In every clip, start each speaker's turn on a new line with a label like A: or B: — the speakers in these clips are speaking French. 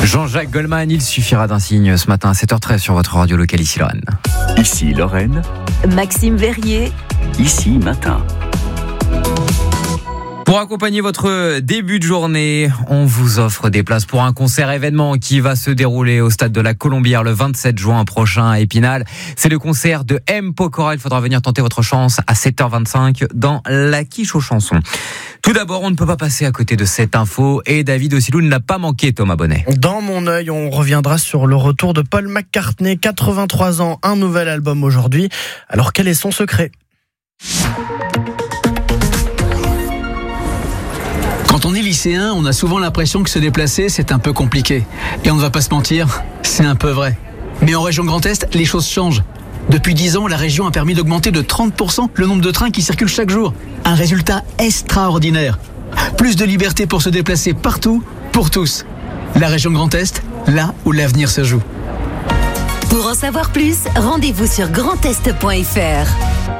A: Jean-Jacques Goldman, il suffira d'un signe ce matin à 7h13 sur votre radio locale ici Lorraine.
B: Ici Lorraine.
C: Maxime Verrier.
B: Ici Matin.
A: Pour accompagner votre début de journée, on vous offre des places pour un concert événement qui va se dérouler au stade de la Colombière le 27 juin prochain à Épinal. C'est le concert de M. Pokora. Il faudra venir tenter votre chance à 7h25 dans la quiche aux chansons. Tout d'abord, on ne peut pas passer à côté de cette info et David Ossilou ne l'a pas manqué, Thomas Bonnet.
D: Dans mon œil, on reviendra sur le retour de Paul McCartney, 83 ans, un nouvel album aujourd'hui. Alors quel est son secret ?
E: Quand on est lycéen, on a souvent l'impression que se déplacer, c'est un peu compliqué. Et on ne va pas se mentir, c'est un peu vrai. Mais en région Grand Est, les choses changent. Depuis 10 ans, la région a permis d'augmenter de 30% le nombre de trains qui circulent chaque jour. Un résultat extraordinaire. Plus de liberté pour se déplacer partout, pour tous. La région Grand Est, là où l'avenir se joue.
C: Pour en savoir plus, rendez-vous sur grandest.fr.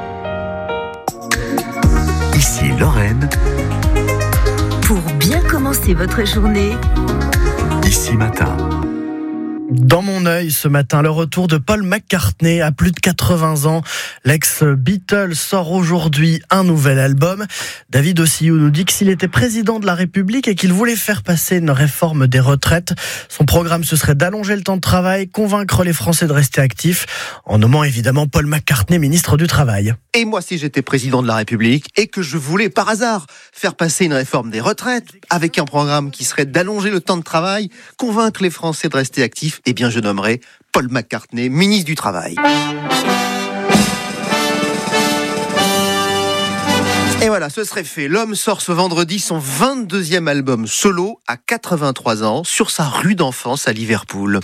B: Ici Lorraine.
C: Pour bien commencer votre journée,
B: Ici Matin.
D: Dans mon œil ce matin, le retour de Paul McCartney à plus de 80 ans. L'ex-Beatle sort aujourd'hui un nouvel album. David Ossilou nous dit que s'il était président de la République et qu'il voulait faire passer une réforme des retraites, son programme ce serait d'allonger le temps de travail, convaincre les Français de rester actifs, en nommant évidemment Paul McCartney ministre du Travail.
F: Et moi, si j'étais président de la République et que je voulais par hasard faire passer une réforme des retraites avec un programme qui serait d'allonger le temps de travail, convaincre les Français de rester actifs, eh bien je nommerais Paul McCartney ministre du Travail. Et voilà, ce serait fait. L'homme sort ce vendredi son 22e album solo à 83 ans sur sa rue d'enfance à Liverpool.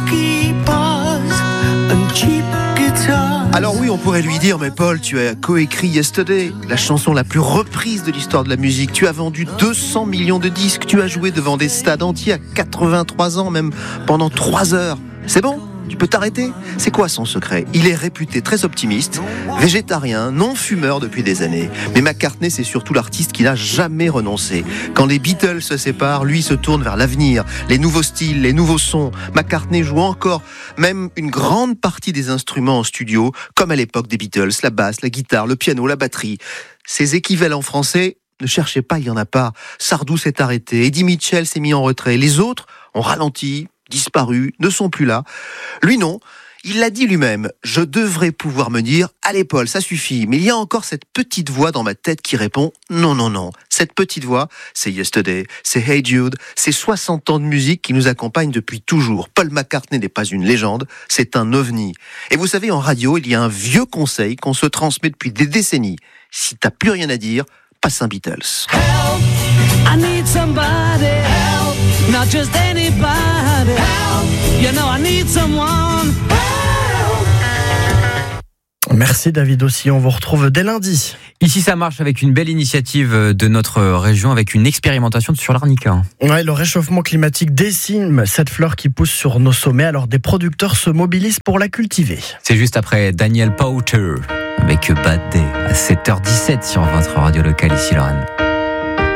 F: Alors oui, on pourrait lui dire, mais Paul, tu as coécrit Yesterday, la chanson la plus reprise de l'histoire de la musique. Tu as vendu 200 millions de disques, tu as joué devant des stades entiers à 83 ans, même pendant 3 heures. C'est bon ? Tu peux t'arrêter ? C'est quoi son secret ? Il est réputé très optimiste, végétarien, non-fumeur depuis des années. Mais McCartney, c'est surtout l'artiste qui n'a jamais renoncé. Quand les Beatles se séparent, lui se tourne vers l'avenir, les nouveaux styles, les nouveaux sons. McCartney joue encore même une grande partie des instruments en studio, comme à l'époque des Beatles, la basse, la guitare, le piano, la batterie. Ses équivalents français, ne cherchez pas, il n'y en a pas. Sardou s'est arrêté, Eddie Mitchell s'est mis en retrait. Les autres ont ralenti, disparus, ne sont plus là. Lui non, il l'a dit lui-même, je devrais pouvoir me dire, allez Paul, ça suffit, mais il y a encore cette petite voix dans ma tête qui répond, non, non, non. Cette petite voix, c'est Yesterday, c'est Hey Jude, c'est 60 ans de musique qui nous accompagnent depuis toujours. Paul McCartney n'est pas une légende, c'est un ovni. Et vous savez, en radio, il y a un vieux conseil qu'on se transmet depuis des décennies. Si t'as plus rien à dire, passe un Beatles.
G: Help, I need somebody help, not just anybody help, you know I need someone help.
D: Merci David aussi, on vous retrouve dès lundi.
A: Ici, ça marche avec une belle initiative de notre région, avec une expérimentation sur l'arnica.
D: Ouais, le réchauffement climatique décime cette fleur qui pousse sur nos sommets, alors des producteurs se mobilisent pour la cultiver.
A: C'est juste après Daniel Powter avec Bad Day à 7h17 sur votre radio locale ici Lorraine.